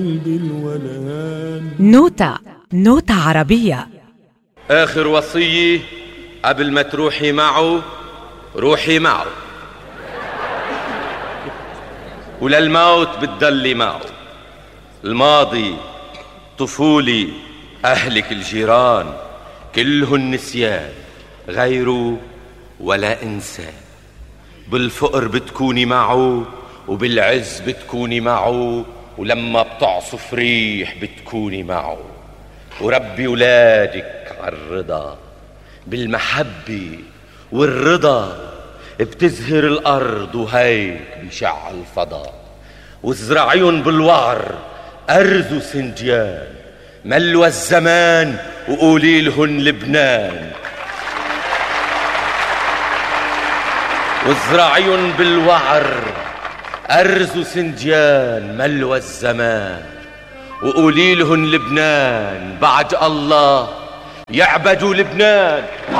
نوتة عربية. آخر وصية قبل ما تروحي معه، روحي معه، وللموت بتضلي معه. الماضي، طفولي، أهلك، الجيران، كلهن نسيان، غيره ولا إنسان. بالفقر بتكوني معه، وبالعز بتكوني معه، ولما بتعصف ريح بتكوني معه. وربي ولادك عالرضا، بالمحبة والرضا بتزهر الأرض وهيك بيشع الفضاء. وازرعيهم بالوعر أرز وسنجان، ملوى الزمان وقولي لهن لبنان. وازرعيهم بالوعر أرز وسنجان، ملوى الزمان وقولي لهن لبنان. بعد الله يعبدوا لبنان.